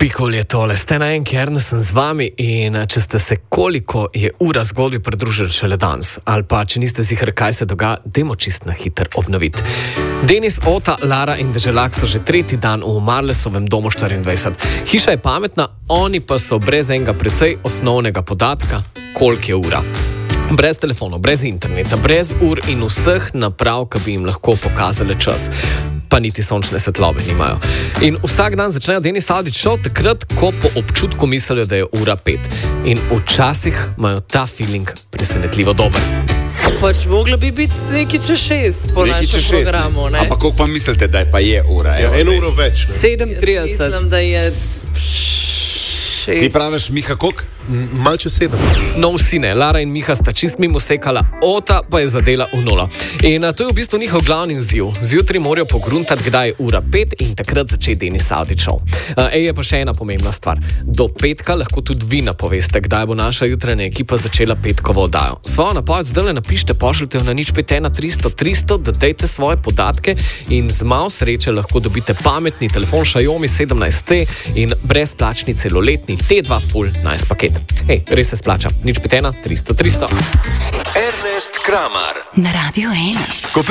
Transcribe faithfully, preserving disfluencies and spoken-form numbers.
Pikol je tole, ste na en kern, sem z vami in če ste se koliko je ura zgodbi pridružili šele danes, ali pa če niste ziher, kaj se dogaja, dajmo čist na hiter obnoviti. Denis, Ota, Lara in Deželak so že tretji dan v Marlesovem domu štiriindvajset. Hiša je pametna, oni pa so brez enega precej osnovnega podatka, koliko je ura. Brez telefonov, brez interneta, brez ur in vseh naprav, ki bi jim lahko pokazali čas. Pa niti sončne svetlobe nimajo. In vsak dan začnejo Denis Avdić šov takrat, ko po občutku mislijo, da je ura pet. In včasih imajo ta feeling presenetljivo dober. Pač moglo bi biti nekaj čez šest po Nekaj našem čez šest, programu, ne? A pa koliko pa mislite, da je pa je ura? Ja, eno uro več. Ne? sedem trideset. Mislim, da je Ti šest. praviš, Miha, koliko? Mal čez sedem. No, vsi ne. Lara in Miha sta čist mimo sekala, Ota pa je zadela v nula. In a, to je v bistvu njihov glavni izziv. Zjutraj morajo pogruntati, kdaj je ura pet in takrat začeti Denis Avdić šov. Ej, je pa še ena pomembna stvar. Do petka lahko tudi vi napoveste, kdaj bo naša jutranja ekipa začela petkovo oddajo. Svojo napoved zdaj napišite, pošljite jo na nič pet ena tristo tristo, da dajte svoje podatke in z malo sreče lahko dobite pametni telefon Xiaomi sedemnajst T in brezplačni celoletni T dva Full Nice paket. Hej, res se splača. nič pet ena tristo tristo. Ernest Kramar Na Radio ena.